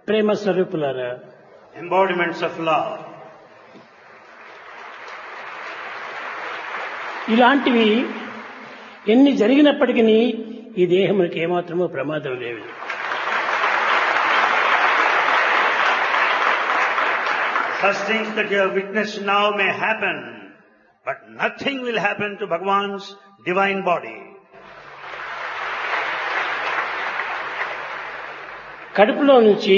ప్రేమ స్వరూపులారా, embodiments of love. ఇలాంటివి ఎన్ని జరిగినప్పటికీ ఈ దేహమునికి ఏమాత్రమూ ప్రమాదం లేదు. Such things that you have witnessed now may happen, but nothing will happen to Bhagavan's divine body. కడుపులో నుంచి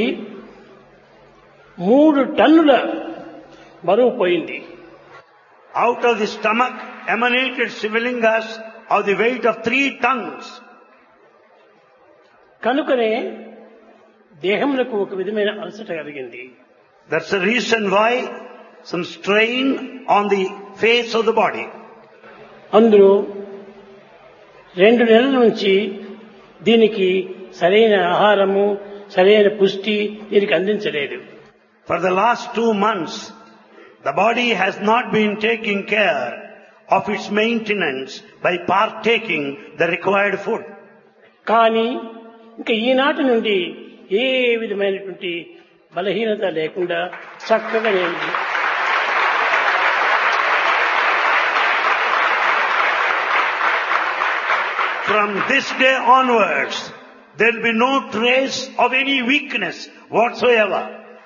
3 టన్నుల బరువు పోయింది. Out of the stomach emanated Sivalingas of the weight of 3 tons. కనుకనే దేహములకు ఒక విధమైన అలసట కలిగింది. That's the reason why some strain on the face of the body. అందులో 2 నెలల నుంచి దీనికి సరైన ఆహారము, సరైన పుష్టి దీనికి అందించలేదు. For the last 2 months, the body has not been taking care of its maintenance by partaking the required food. కానీ ఇంకా ఈనాటి నుండి ఏ విధమైనటువంటి బలహీనత లేకుండా చక్కగా నేను From this day onwards, there will be no trace of any weakness whatsoever.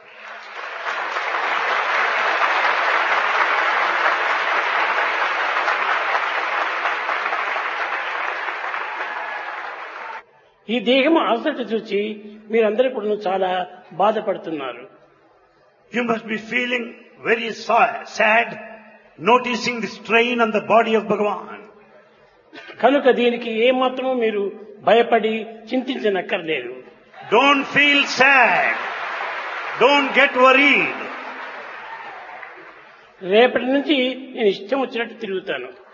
ఈ దేహం అలసట చూసి మీరందరూ కూడా చాలా బాధపడుతున్నారు. You must be feeling very sad, noticing the strain on the body of Bhagavan. కనుక దీనికి ఏమాత్రమూ మీరు భయపడి చింతించనక్కర్లేదు. Don't feel sad. Don't get worried. రేపటి నుంచి నేను ఇష్టం వచ్చినట్టు తిరుగుతాను.